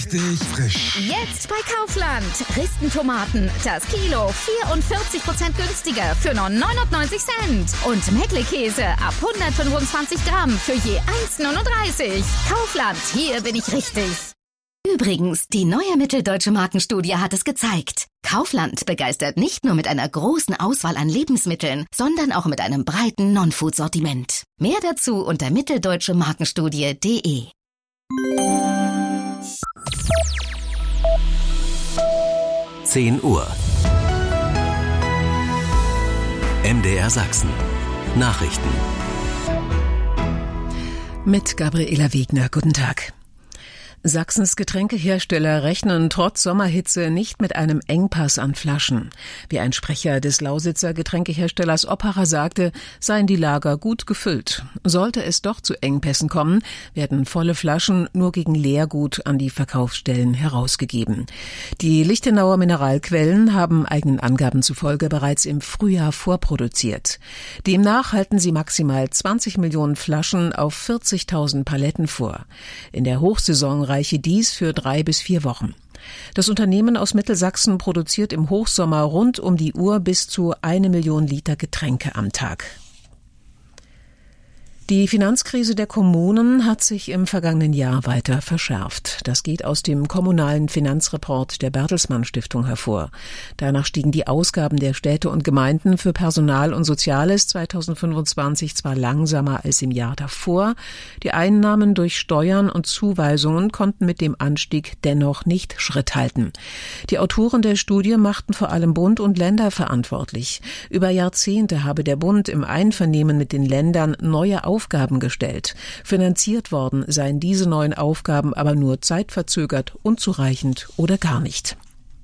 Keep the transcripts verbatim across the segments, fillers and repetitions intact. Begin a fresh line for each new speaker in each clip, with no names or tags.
Richtig frisch.
Jetzt bei Kaufland. Ristentomaten. Das Kilo vierundvierzig Prozent günstiger für nur neunundneunzig Cent. Und Mettlekäse ab hundertfünfundzwanzig Gramm für je eins Komma neununddreißig. Kaufland, hier bin ich richtig.
Übrigens, die neue mitteldeutsche Markenstudie hat es gezeigt. Kaufland begeistert nicht nur mit einer großen Auswahl an Lebensmitteln, sondern auch mit einem breiten Non-Food-Sortiment. Mehr dazu unter mitteldeutsche Markenstudie punkt de.
zehn Uhr. M D R Sachsen. Nachrichten.
Mit Gabriela Wegner. Guten Tag. Sachsens Getränkehersteller rechnen trotz Sommerhitze nicht mit einem Engpass an Flaschen. Wie ein Sprecher des Lausitzer Getränkeherstellers Oppacher sagte, seien die Lager gut gefüllt. Sollte es doch zu Engpässen kommen, werden volle Flaschen nur gegen Leergut an die Verkaufsstellen herausgegeben. Die Lichtenauer Mineralquellen haben eigenen Angaben zufolge bereits im Frühjahr vorproduziert. Demnach halten sie maximal zwanzig Millionen Flaschen auf vierzigtausend Paletten vor. In der Hochsaison reiche dies für drei bis vier Wochen. Das Unternehmen aus Mittelsachsen produziert im Hochsommer rund um die Uhr bis zu eine Million Liter Getränke am Tag. Die Finanzkrise der Kommunen hat sich im vergangenen Jahr weiter verschärft. Das geht aus dem kommunalen Finanzreport der Bertelsmann Stiftung hervor. Danach stiegen die Ausgaben der Städte und Gemeinden für Personal und Soziales zweitausendfünfundzwanzig zwar langsamer als im Jahr davor, die Einnahmen durch Steuern und Zuweisungen konnten mit dem Anstieg dennoch nicht Schritt halten. Die Autoren der Studie machten vor allem Bund und Länder verantwortlich. Über Jahrzehnte habe der Bund im Einvernehmen mit den Ländern neue Aufgaben Aufgaben gestellt. Finanziert worden seien diese neuen Aufgaben aber nur zeitverzögert, unzureichend oder gar nicht.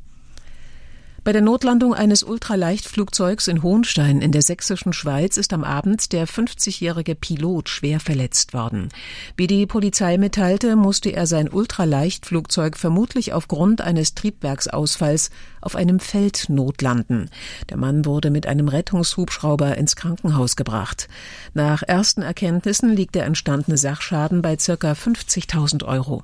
Bei der Notlandung eines Ultraleichtflugzeugs in Hohnstein in der sächsischen Schweiz ist am Abend der fünfzigjährige Pilot schwer verletzt worden. Wie die Polizei mitteilte, musste er sein Ultraleichtflugzeug vermutlich aufgrund eines Triebwerksausfalls auf einem Feld notlanden. Der Mann wurde mit einem Rettungshubschrauber ins Krankenhaus gebracht. Nach ersten Erkenntnissen liegt der entstandene Sachschaden bei ca. fünfzigtausend Euro.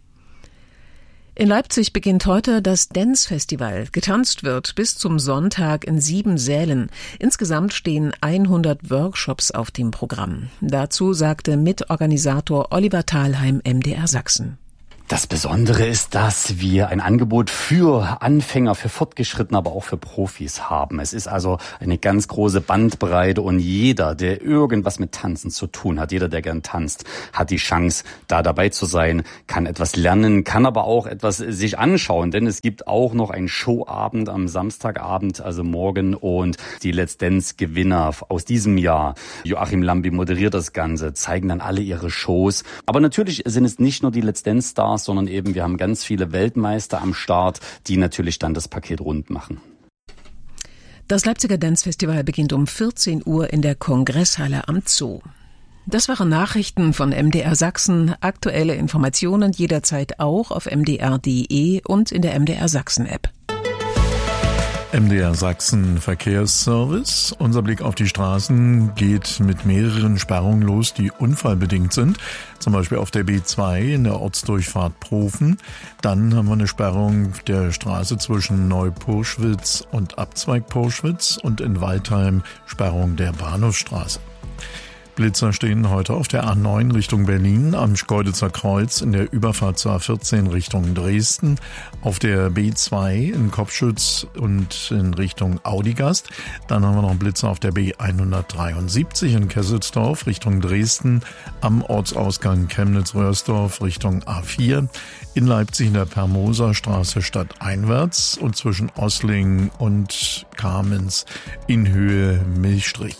In Leipzig beginnt heute das Dance-Festival. Getanzt wird bis zum Sonntag in sieben Sälen. Insgesamt stehen hundert Workshops auf dem Programm. Dazu sagte Mitorganisator Oliver Thalheim M D R Sachsen.
Das Besondere ist, dass wir ein Angebot für Anfänger, für Fortgeschrittene, aber auch für Profis haben. Es ist also eine ganz große Bandbreite und jeder, der irgendwas mit Tanzen zu tun hat, jeder, der gern tanzt, hat die Chance, da dabei zu sein, kann etwas lernen, kann aber auch etwas sich anschauen, denn es gibt auch noch einen Showabend am Samstagabend, also morgen, und die Let's Dance-Gewinner aus diesem Jahr, Joachim Lambi moderiert das Ganze, zeigen dann alle ihre Shows. Aber natürlich sind es nicht nur die Let's Dance-Stars, sondern eben wir haben ganz viele Weltmeister am Start, die natürlich dann das Paket rund machen.
Das Leipziger Dance-Festival beginnt um vierzehn Uhr in der Kongresshalle am Zoo. Das waren Nachrichten von M D R Sachsen. Aktuelle Informationen jederzeit auch auf m d r punkt d e und in der M D R Sachsen-App.
M D R Sachsen Verkehrsservice. Unser Blick auf die Straßen geht mit mehreren Sperrungen los, die unfallbedingt sind. Zum Beispiel auf der B zwei in der Ortsdurchfahrt Profen. Dann haben wir eine Sperrung der Straße zwischen Neu-Purschwitz und Abzweig Purschwitz und in Waldheim Sperrung der Bahnhofsstraße. Blitzer stehen heute auf der A neun Richtung Berlin, am Schkeuditzer Kreuz in der Überfahrt zur A vierzehn Richtung Dresden, auf der B zwei in Kopfschütz und in Richtung Audigast. Dann haben wir noch einen Blitzer auf der B hundertdreiundsiebzig in Kesselsdorf Richtung Dresden, am Ortsausgang Chemnitz-Röhrsdorf Richtung A vier, in Leipzig in der Permoser Straße stadteinwärts und zwischen Ossling und Kamenz in Höhe Milchstrich.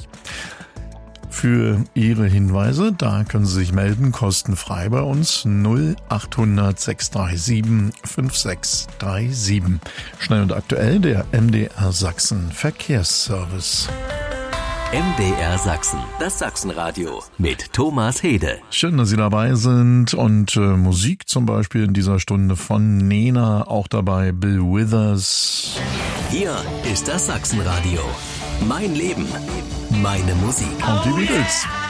Für Ihre Hinweise, da können Sie sich melden, kostenfrei bei uns null achthundert sechshundertsiebenunddreißig fünfundsiebzig siebenunddreißig. Schnell und aktuell der M D R Sachsen Verkehrsservice.
M D R Sachsen, das Sachsenradio mit Thomas Hede.
Schön, dass Sie dabei sind und äh, Musik zum Beispiel in dieser Stunde von Nena, auch dabei Bill Withers.
Hier ist das Sachsenradio. Mein Leben, meine Musik.
Und die Beatles.